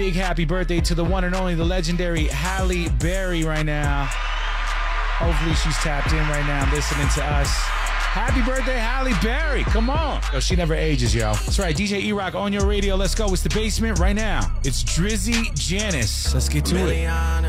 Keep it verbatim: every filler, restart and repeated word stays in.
Big happy birthday to the one and only, the legendary Halle Berry right now. Hopefully she's tapped in right now listening to us. Happy birthday, Halle Berry. Come on. Yo, she never ages, yo. That's right, D J E-Rock on your radio. Let's go. It's The Basement right now. It's Drizzy Janice. Let's get to it.